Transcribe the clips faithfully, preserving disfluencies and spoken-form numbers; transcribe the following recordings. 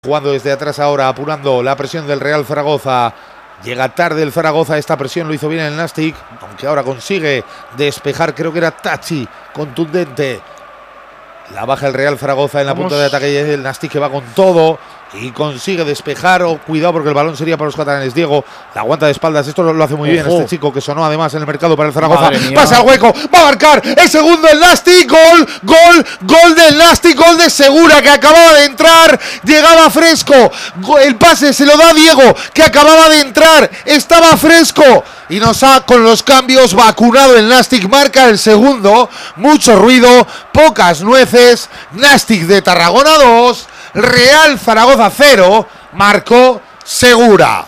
Jugando desde atrás ahora, apurando la presión del Real Zaragoza. Llega tarde el Zaragoza, esta presión lo hizo bien el Nastic, aunque ahora consigue despejar, creo que era Tachi, contundente. La baja el Real Zaragoza en la punta de ataque y el Nastic que va con todo y consigue despejar. Oh, cuidado porque el balón sería para los catalanes. Diego la aguanta de espaldas, esto lo, lo hace muy Ojo. bien este chico que sonó además en el mercado para el Zaragoza. Pasa al hueco, va a marcar el segundo el Nastic, gol, gol, gol del Nastic, gol de Segura que acababa de entrar, llegaba fresco, el pase se lo da Diego que acababa de entrar, estaba fresco y nos ha con los cambios vacunado el Nastic, marca el segundo, mucho ruido, pocas nueces, Nastic de Tarragona dos, Real Zaragoza cero, marcó Segura.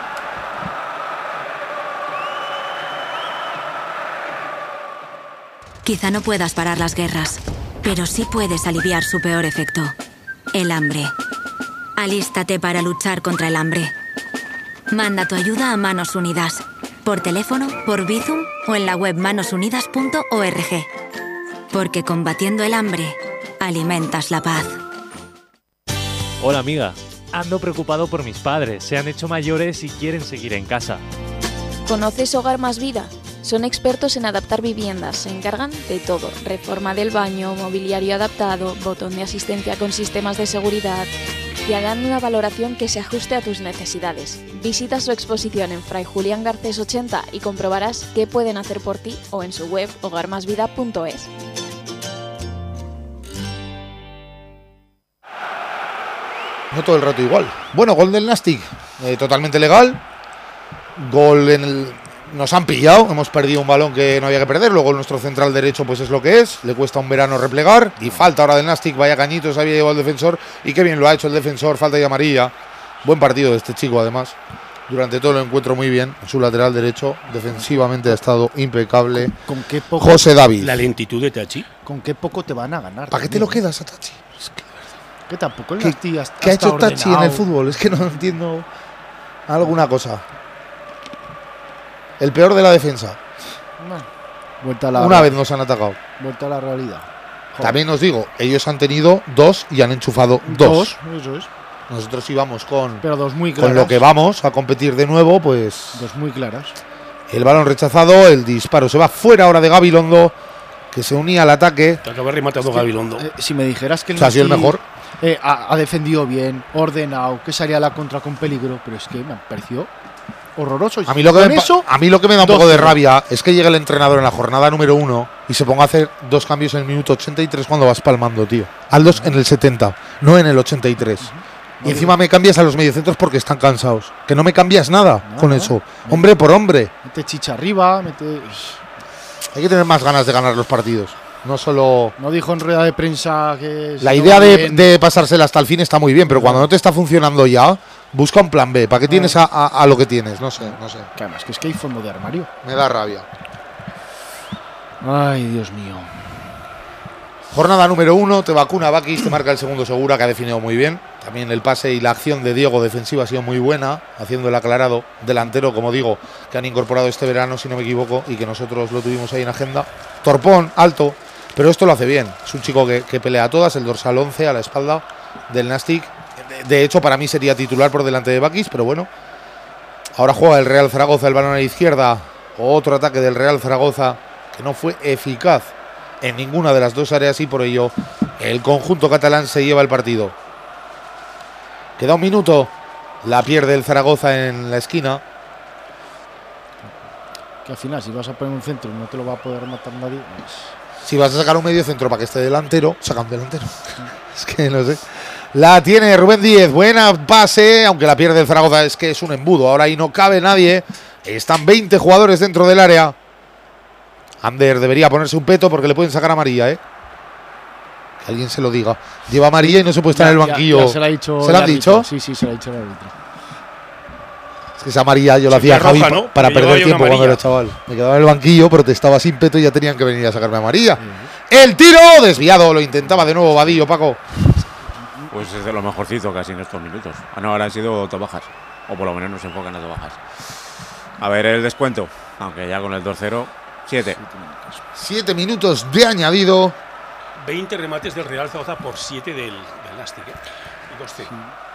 Quizá no puedas parar las guerras, pero sí puedes aliviar su peor efecto, el hambre. Alístate para luchar contra el hambre. Manda tu ayuda a Manos Unidas, por teléfono, por Bizum o en la web manos unidas punto org. Porque combatiendo el hambre, alimentas la paz. Hola amiga, ando preocupado por mis padres, se han hecho mayores y quieren seguir en casa. ¿Conoces Hogar Más Vida? Son expertos en adaptar viviendas, se encargan de todo, reforma del baño, mobiliario adaptado, botón de asistencia con sistemas de seguridad. Te harán una valoración que se ajuste a tus necesidades. Visita su exposición en Fray Julián Garcés ochenta y comprobarás qué pueden hacer por ti o en su web hogar más vida punto es. No todo el rato igual. Bueno, gol del Nastic, eh, totalmente legal. Gol en el... Nos han pillado, hemos perdido un balón que no había que perder. Luego nuestro central derecho pues es lo que es. Le cuesta un verano replegar. Y falta ahora del Nastic, vaya cañitos había llevado el defensor. Y qué bien lo ha hecho el defensor, falta y amarilla. Buen partido de este chico además. Durante todo lo encuentro muy bien. En su lateral derecho, defensivamente ha estado impecable. ¿Con qué poco? José David. La lentitud de Tachi. ¿Con qué poco te van a ganar? ¿Para qué te lo quedas a Tachi? Es que, que tampoco el ¿Qué, Nastic hasta ¿qué ha hecho ordenado. Tachi en el fútbol? Es que no entiendo alguna cosa. El peor de la defensa. Bueno, vuelta a la Una vez nos han atacado. Vuelta a la realidad. Joder. También os digo, ellos han tenido dos y han enchufado dos. Dos, eso es. Nosotros íbamos con, Pero dos muy claras. con lo que vamos a competir de nuevo, pues... Dos muy claras. El balón rechazado, el disparo se va fuera ahora de Gabilondo, que se unía al ataque. Te acaba rematando Es que, Gabilondo. Eh, si me dijeras que el O sea, ha sido el Nastic, mejor. eh, ha, ha defendido bien, ordenado, que salía a la contra con peligro, pero es que me pareció horroroso. A mí, lo que me, eso, a mí lo que me da un poco de rabia es que llegue el entrenador en la jornada número uno y se ponga a hacer dos cambios en el minuto ochenta y tres cuando vas palmando, tío. Hazlos en el setenta, no en el ochenta y tres. Uh-huh. Y encima me cambias a los mediocentros porque están cansados. Que no me cambias nada no, con no. eso. No. Hombre por hombre. Mete chicha arriba, mete... Hay que tener más ganas de ganar los partidos. No solo... No dijo en rueda de prensa que... La idea de, de pasársela hasta el fin está muy bien, pero cuando no te está funcionando ya, busca un plan B. ¿Para qué tienes a, a, a lo que tienes? No sé, no sé. Que además que es que hay fondo de armario. Me da rabia. Ay, Dios mío. Jornada número uno, te vacuna Bakis, te marca el segundo Segura, que ha definido muy bien. También el pase y la acción de Diego defensiva ha sido muy buena, haciendo el aclarado delantero, como digo, que han incorporado este verano, si no me equivoco, y que nosotros lo tuvimos ahí en agenda. Torpón, alto, pero esto lo hace bien. Es un chico que, que pelea a todas, el dorsal once a la espalda del Nastic. De, de hecho, para mí sería titular por delante de Bakis, pero bueno. Ahora juega el Real Zaragoza, el balón a la izquierda. Otro ataque del Real Zaragoza que no fue eficaz en ninguna de las dos áreas y por ello el conjunto catalán se lleva el partido. Queda un minuto, la pierde el Zaragoza en la esquina. Que al final si vas a poner un centro no te lo va a poder matar nadie. Pues... Si vas a sacar un medio centro para que esté delantero, saca un delantero. Es que no sé. La tiene Rubén Díez, buena pase, aunque la pierde el Zaragoza, es que es un embudo. Ahora ahí no cabe nadie. Están veinte jugadores dentro del área. Ander debería ponerse un peto porque le pueden sacar amarilla, ¿eh? Que alguien se lo diga. Lleva amarilla y no se puede estar ya, en el banquillo. Ya, ya se lo ha dicho. ¿Se lo han dicho? Sí, sí, se lo ha dicho el árbitro. Es que esa amarilla yo la hacía a Javi roja, ¿no? Para perder tiempo cuando era chaval. Me quedaba en el banquillo, protestaba sin peto y ya tenían que venir a sacarme amarilla. Uh-huh. El tiro desviado, lo intentaba de nuevo Vadillo, Paco. Pues es de lo mejorcito casi en estos minutos. Ah, no, ahora han sido Tobajas. O por lo menos no se enfocan a Tobajas. A ver el descuento. Aunque ya con el dos cero. Siete. Siete minutos de añadido. veinte remates del Real Zaragoza por siete del, del Nastic, ¿eh? Y dos cero.